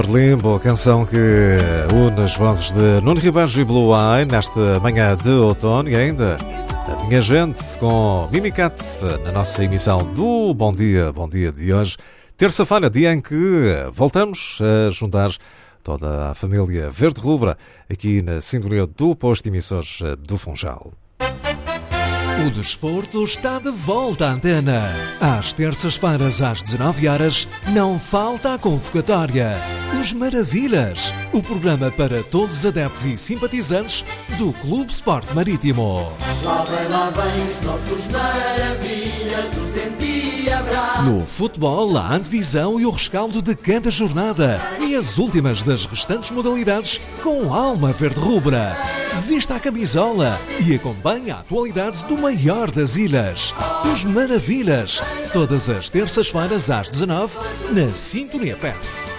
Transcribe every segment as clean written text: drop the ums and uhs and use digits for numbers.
Limbo, a canção que une as vozes de Nuno Ribeiro e Blue Eye nesta manhã de outono e ainda a minha gente com Mimicat na nossa emissão do Bom Dia de hoje, terça-feira, dia em que voltamos a juntar toda a família verde-rubra aqui na sintonia do posto de emissores do Funchal. O desporto está de volta à antena. Às terças-feiras, às 19 horas, não falta a convocatória. Os Maravilhas, o programa para todos os adeptos e simpatizantes do Clube Sport Marítimo. Lá vem os nossos Maravilhas, os endiabrados. No futebol, a antevisão e o rescaldo de cada jornada e as últimas das restantes modalidades com alma verde-rubra. Vista a camisola e acompanhe a atualidade do maior das ilhas. Os Maravilhas, todas as terças-feiras às 19 na Sintonia PEF.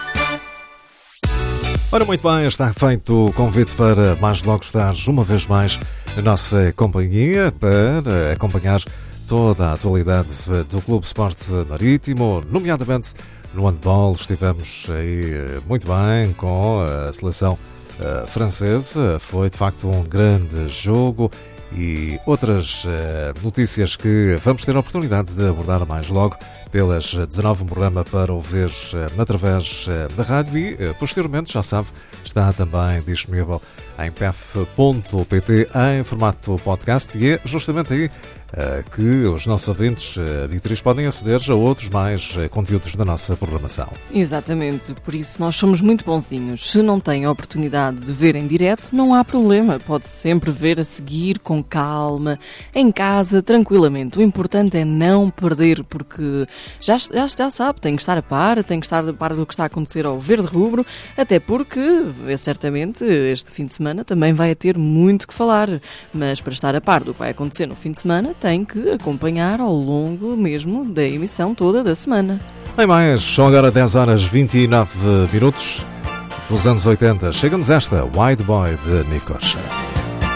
Ora, muito bem, está feito o convite para mais logo estares uma vez mais na nossa companhia para acompanhar toda a atualidade do Clube Sport Marítimo, nomeadamente no handball. Estivemos aí muito bem com a seleção francesa, foi de facto um grande jogo e outras notícias que vamos ter a oportunidade de abordar mais logo pelas 19 no programa para ouvir através da rádio e posteriormente, já sabe, está também disponível em pef.pt em formato podcast e é justamente aí que os nossos ouvintes Beatriz podem aceder a outros mais conteúdos da nossa programação. Exatamente, por isso nós somos muito bonzinhos. Se não tem a oportunidade de ver em direto, não há problema, pode sempre ver a seguir com calma, em casa, tranquilamente. O importante é não perder, porque já sabe, tem que estar a par do que está a acontecer ao verde-rubro, até porque, certamente, este fim de semana também vai ter muito que falar, mas para estar a par do que vai acontecer no fim de semana, tem que acompanhar ao longo mesmo da emissão toda da semana. Em mais, são agora 10 horas 29 minutos dos anos 80. Chega-nos esta Wide Boy de Nikos.